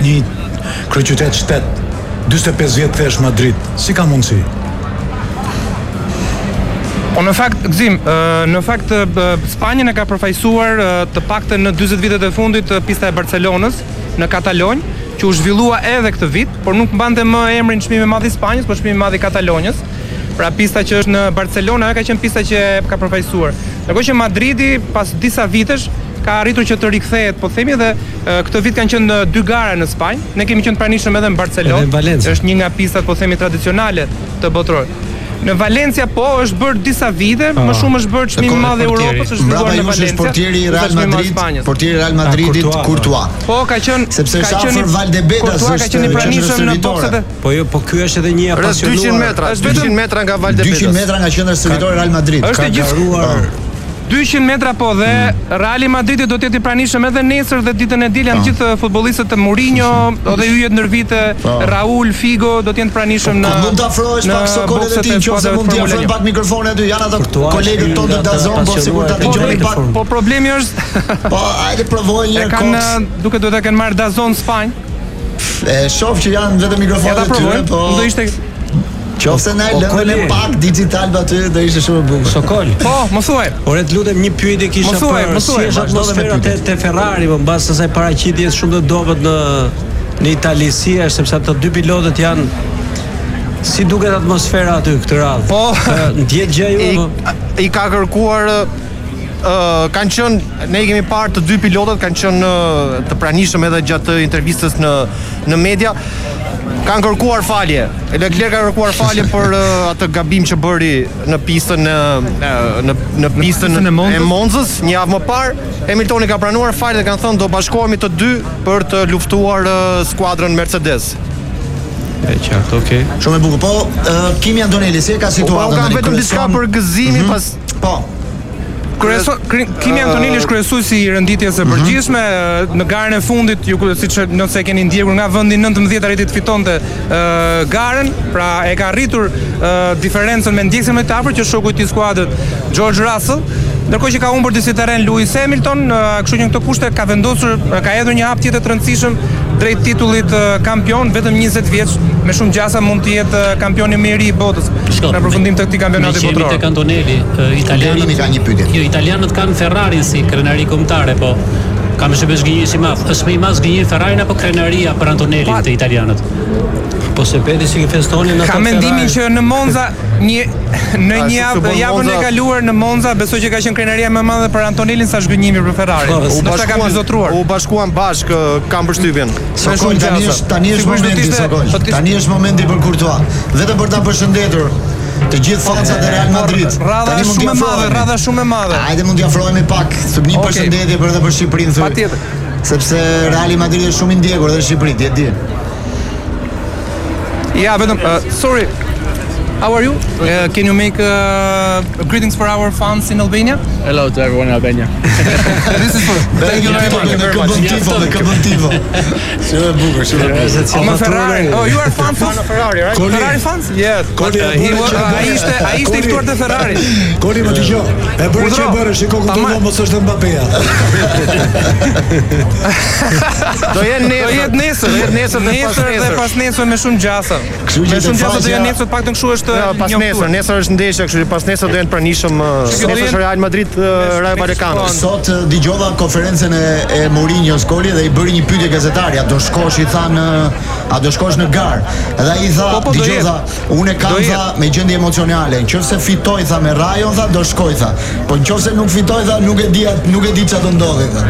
një kryeqytet shtet 45 vjet thesh Madrid, si ka mundësi? Po në fakt, Gzim, Spanjën e ka përfaqësuar të paktën në 40 vitet e fundit pista e Barcelonës në Katalonjë, që u zhvillua edhe këtë vit, por nuk mbante më emrin çmimi i madh i Spanjës, por çmimi i madh i Katalonjës. Pra pista që është në Barcelonë, ajo ka qenë pista që ka përfaqësuar. Ndërkohë që Madridi pas disa vitesh ka arritur që të rikthehet, po themi, dhe këtë vit kanë qenë 2 gara në Spanjë. Ne kemi qenë pranishëm edhe në Barcelonë. Është një nga pistat, po themi, tradicionale të botëror. Në Valencia po është bërë disa vite, më shumë është bërë çmimi i madh i Europës, është zhvilluar në Valencia. Portieri i Real Madridit, Courtois. Po ka qenë sepse është afër Valdebetas, ka qenë i pranishëm në bokset. Po ky është edhe një apasionuar. 200 metra nga Valdebetas. 200 metra nga qendra servitore Real Madrid. Ka garuar 200 metra po dhe Reali Madridi do të jetë i pranishëm edhe nesër dhe ditën e diel janë gjithë futbollistët e Mourinho dhe yjet ndër vite, Raul, Figo do të jenë pranishëm në. Mund të afrohesh pak sokolet e tij, nëse mund të afrohesh pak mikrofonin aty, janë ata kolegët tonë të Dazon, po sigurt ta dëgjoni pak. Po problemi është po hajde provoj një kohë. Kanë duke do të kenë marrë Dazon Spanjë. E shoh që janë vetëm mikrofonet e tyre, po. Do ishte qofse na lëndën pak digital aty do ishte shumë e bukur. Sokol. Po, më thuaj. Ore të lutem një pyetje kisha për si është atmosfera te Ferrari, po mbas asaj paraqitjes shumë të dobët në Itali, si është sepse ato dy pilotët janë si duket atmosfera aty këtë radhë. Po, ndjet gjë ju. I ka kërkuar kanë qenë, ne i kemi parë të dy pilotët kanë qenë të pranishëm edhe gjatë intervistës në media. Kanë kërkuar falje. Leclerc ka kërkuar falje për atë gabim që bëri në pistën në pistën e Monzës një javë më parë. Hamiltoni ka pranuar falje dhe kanë thënë do bashkohemi të dy për të luftuar skuadrën Mercedes. E qartë, okay. Shumë e bukur. Po Kimi Antonelli si ka situatën? Ka vetëm diçka për gëzimin pas. Po. Kimi Antonelli është kryesuesi i renditjes së përgjithshme në garën e fundit, siç nëse e keni ndjekur nga vendi 19 arriti të fitonte garën, pra e ka arritur diferencën me ndjekësin më të afërt që shoku i tij skuadrës George Russell, ndërkohë që ka humbur disi terren Lewis Hamilton, kështu që në këtë kushte ka vendosur, ka hedhur një hap tjetër të rëndësishëm drejt titullit kampion, vetëm 20 vjeç, me shumë gjasa mund të jetë kampioni më i ri i botës në përfundim të këtij kampionati botror. Tek Antonelli, italianët kanë një pyetje. Jo, italianët kanë Ferrarin si krenari kombëtare, po kam shpesh gënjesi i madh. Është më i madh gënjë Ferrarin apo krenaria për Antonellin te italianët? Po se peti si festonin ato. Ka mendimin që në Monza në një javën e kaluar në Monza besoj që ka qenë krenaria më e madhe për Antonellin sa zhgënjimi për Ferrarin. Ndoshta kanë bizotruar. U bashkuan bashkë, kanë përshtypjen. Tani është momenti Sokol. Tani është momenti për Courtois. Vetëm për ta përshëndetur të gjithë fansat e Real Madrid. Radha shumë e madhe. Hajde mund t'i afrohemi pak, një përshëndetje për Shqipërinë. Patjetër. Sepse Real Madrid është shumë i ndjekur edhe në Shqipëri, ti e di. Yeah, vetëm sorry. How are you? Can you make greetings for our fans in Albania? Hello to everyone in Albania. This is for. Thank you very much. The Cabontivo. Shumë e bukur, shumë e bukur. I'm a Ferrari. Oh, you are fans of Ferrari, right? Ferrari fans? Yes. Ai ishte i ftuar te Ferrari. Koli më dëgjoj. E bëre që bëre, shikoj ku do mos është Mbappéja. Do jetë nesër dhe pas nesër me shumë gjasa. Me shumë gjasa do jetë nesër paktën kështu është. Pas nesër është ndeshja, kështu që pas nesër do jenë pranishëm nesër është Real Madrid Rayo Vallecano. Sot dëgjova konferencën e Mourinho's Koli dhe i bëri një pyetje gazetari, a do shkosh i thanë, a do shkosh në gar? Edhe ai tha, dëgjova, unë kam tha me gjendje emocionale, nëse fitoj tha me Rayon tha do shkoj tha. Po nëse nuk fitoj tha nuk e di çfarë do ndodhi tha.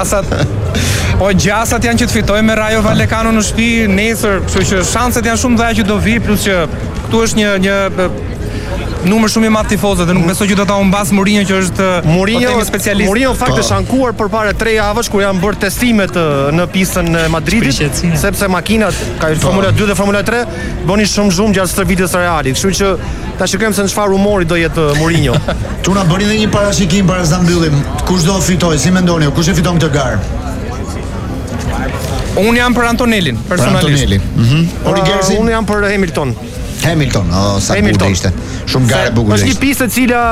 Gjasat janë që të fitoj me Rayo Vallecano në shtëpi nesër, kështu që shanset janë shumë dhe që do vi, plus që këtu është një numër shumë i madh tifozëve dhe nuk besoj që do ta humbas Mourinho që është specialist. Mourinho fakt është ankuar përpara 3 javësh kur janë bërë testimet në pistën e Madridit, sepse makinat ka Formula 2 dhe Formula 3 bënin shumë gjatë stërvitjes së Realit, kështu që ta shikojmë se në çfarë humori do jetë Mourinho. Çuna bëni edhe një parashikim para sa mbyllim. Kush do fitojë? Si mendoni? Kush e fiton këtë garë? Unë jam për Antonellin, personalisht. Unë jam për Hamilton, sa bukur ishte. Shumë garë bukur ishte. Është një pistë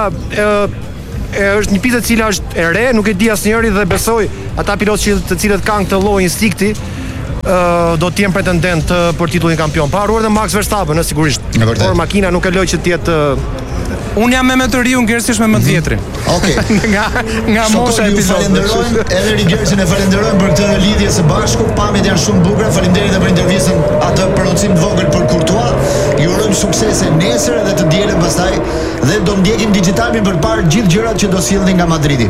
e cila është e re, nuk e di asnjëri dhe besoj ata pilotë të cilët kanë këtë lloj instikti do të jenë pretendent për titullin kampion. Pa harruar edhe Max Verstappen, sigurisht. Por makina nuk e lë që të jetë Unë jam me më të riu, Gersish me më të vjetrin. Okej. Nga mosha e falenderojmë, edhe Gersin e falenderojmë për këtë lidhje së bashku. Pamjet janë shumë bukura. Faleminderit edhe për intervistën, atë proncim të vogël për Courtois. Ju urojmë suksese nesër edhe të dielën pastaj dhe do ndjekim Digitalin për të parë gjithë gjërat që do sjellni nga Madridi.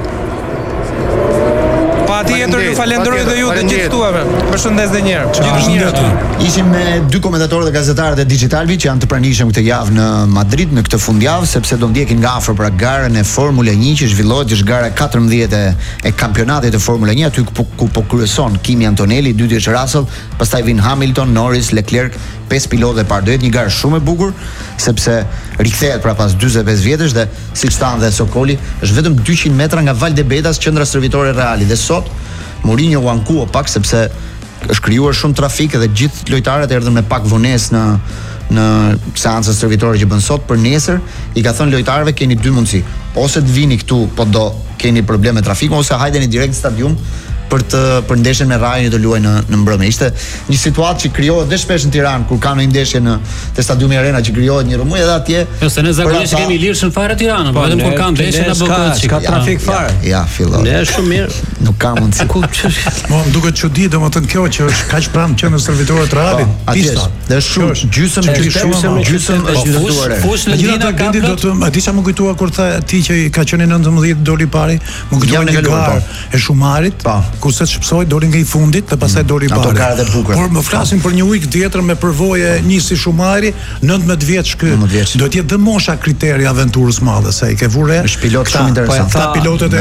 Patjetër ju falenderoj dhe ju të gjithë tuave. Përshëndes edhe një herë. Gjithë mirë. Ishim me dy komentatorët dhe gazetarët e Digitalvi që janë të pranishëm këtë javë në Madrid në këtë fundjavë sepse do ndjekin nga afër pra garën e Formula 1 që zhvillohet, që është gara 14 e kampionatit të Formula 1, aty ku po kryeson Kimi Antonelli, dytë është Russell, pastaj vin Hamilton, Norris, Leclerc, 5 pilotë e parë. Do jetë një garë shumë e bukur sepse rikthehet pra pas 45 vjetësh dhe siç thanë dhe Sokoli, është vetëm 200 metra nga Valdebetas, qendra stërvitore e Realit. Dhe sot Mourinho u ankua pak sepse është krijuar shumë trafik dhe gjithë lojtarët erdhën me pak vonesë në seancën stërvitore që bën sot. Për nesër i ka thënë lojtarëve keni dy mundësi, ose të vini këtu po do keni probleme trafiku, ose hajdeni direkt në stadium për ndeshjen me Rajen të luajë në mbrëmje. Ishte një situatë që krijohet dhe shpesh në Tiranë kur ka një ndeshje te stadiumi Arena që krijohet një rrëmuj edhe atje. Jo, se ne zakonisht kemi lirshën fare Tiranë, por vetëm kur ka ndeshje na bëhet ka trafik fare. Ja, fillon. Ne është shumë mirë. Nuk ka mundësi. Mo më duket çudi, domethënë kjo që është kaq pranë qendrës stërvitore të Realit. Pista. Dhe shumë gjysmë është ndërtuar. Fushën e Dina Gabi do të a di sa më kujtua kur tha ti që ka qenë 19 doli pari, më kujtua një garë e Shumarit. Kurse shpsoi doli nga i fundit dhe pastaj doli i parë. Por më flasim për një ujk tjetër me përvojë nisi Shumari, 19 vjeç ky. Do të jetë dhe mosha kriteri aventurës madhe, se i ke vurë. Është pilot shumë interesant. Ta pilotët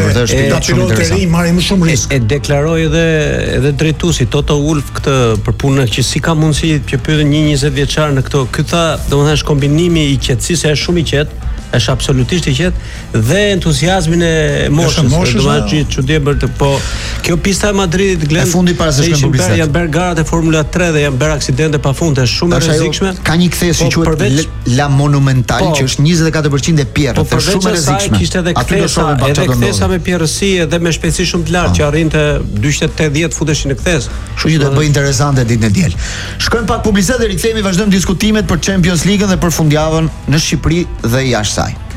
e rinj marrin më shumë risk. E deklaroi edhe drejtuesi Toto Wolff këtë për punën që si ka mundësi që pyetën një 20 vjeçar në këto. Ky tha, domethënë është kombinimi i qetësisë, është shumë i qetë. Është absolutisht i qetë dhe entuziazmin e moshës. Domethënë çudi bërë po kjo pista e Madridit Glen fundi para se shkojnë publicitet. Janë bërë garat e Formula 3 dhe janë bërë aksidente pafundë, është shumë e rrezikshme. Ka një kthesë që quhet La Monumental që është 24% e pjerrë, është shumë e rrezikshme. Kishte edhe kthesa me pjerrësi edhe me shpejtësi shumë të lartë që arrinte 280 futeshin në kthes. Kështu që do të bëjë interesante ditën e diel. Shkojmë pak publicitet dhe rikthehemi, vazhdojmë diskutimet për Champions League dhe për fundjavën në Shqipëri dhe jashtë saj.